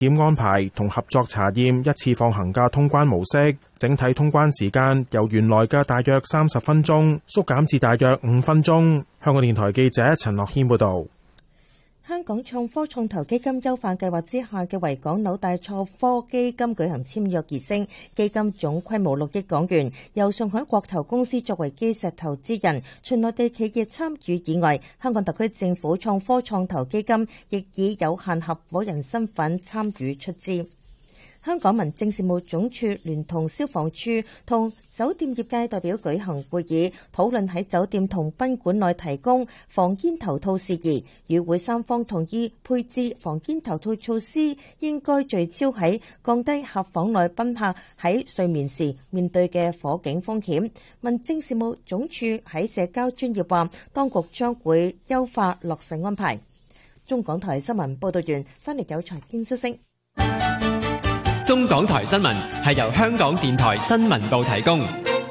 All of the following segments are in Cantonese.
檢安排同合作查驗一次放行嘅通關模式，整體通關時間由原來嘅大約30分鐘縮減至大約5分鐘。香港電台記者陳樂軒報導。 香港創科創投基金優化計劃之下嘅維港紐帶創科基金舉行簽約儀式，基金總規模6億港元，由上海國投公司作為基石投資人，除內地企業參與以外，香港特區政府創科創投基金亦以有限合夥人身份參與出資。香港民政事務總署聯同消防處同酒店業界代表舉行會議，討論喺酒店同賓館內提供防煙頭套事宜。與會三方同意配置防煙頭套措施應該聚焦喺降低客房內賓客喺睡眠時面對嘅火警風險。民政事務總署喺社交專頁話，當局將會優化落實安排。中港台新聞報道完，翻嚟有財經消息。 中港台新聞係由香港電台新聞部提供。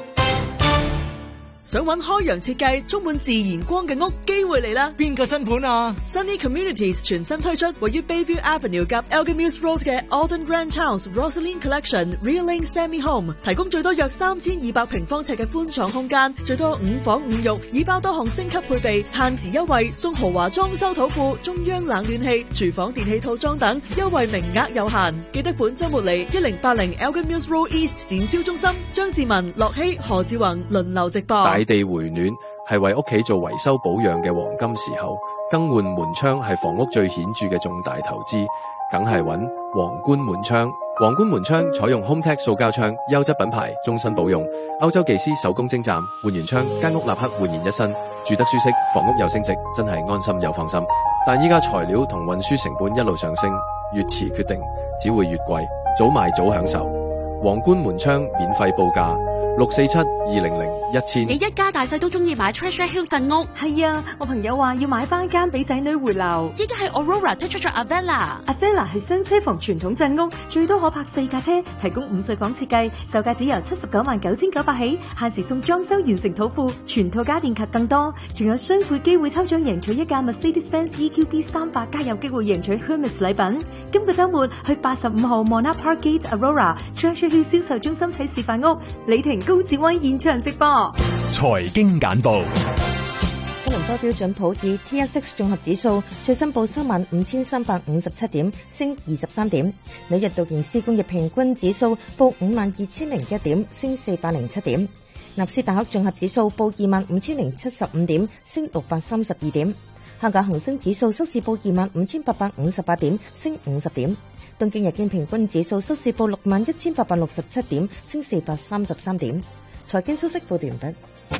想揾開揚設計充滿自然光嘅屋，機會嚟啦！ 邊個新盤啊？ Sunny Communities 全新推出位於 Bayview Avenue 及 Elgin Mills Road 嘅 Alden Grand Towns Rosaline Collection Realing Semi Home， 提供最多約3200平方尺嘅寬敞空間，最多5房5浴，已包多項升級配備，限時優惠，送豪華裝修土庫、中央冷暖氣、廚房電器套裝等，優惠名額有限。記得本週末嚟1080 Elgin Mills Road East 展銷中心，張志文、樂希、何志宏輪流直播。 大地回暖係為屋企做維修保養嘅黃金時候，更換門窗係房屋最顯著嘅重大投資，梗係揾皇冠門窗。皇冠門窗採用 HomeTech 塑膠窗，優質品牌，終身保用。歐洲技師手工精湛，換完窗間屋立刻煥然一新，住得舒適，房屋又升值，真係安心又放心。但依家材料同運輸成本一路上升，越遲決定只會越貴，早買早享受。皇冠門窗免費報價647-200-1000。 你一家大細都中意買 Treasure Hill 鎮屋？ 係啊，我朋友話要買翻間俾仔女回流。 依家係 Aurora 推出咗 Avella 係雙車房傳統鎮屋，最多可泊4架車，提供5睡房設計，售價只由799900起，限時送裝修完成土庫，全套家電及更多，仲有雙倍機會抽獎贏取一架 Mercedes-Benz EQB 300，加有機會贏取 Hermes 禮品。今個週末去85號 Monarch Park Gate Aurora Treasure Hill 銷售中心睇示範屋，李婷、高志威現場直播。 財經簡報。 多倫多標準普爾 TSX 綜合指數最新報35,357點，升23點。紐約道瓊斯工業平均指數報52,001點，升407點。納斯達克綜合指數報25,075點，升632點。香港恒生指數收市報25,858點，升50點。東京日經平均指數收市報61,867點，升433點。財經消息報道完畢。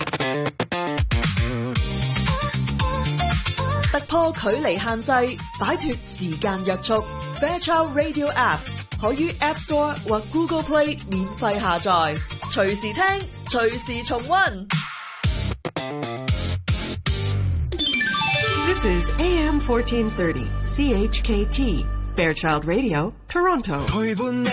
突破距離限制，擺脫時間約束。Fairchild Radio App 可於 App Store 或 Google Play 免費下載，隨時聽，隨時重溫。 This is AM 1430 CHKT Fairchild Radio Toronto。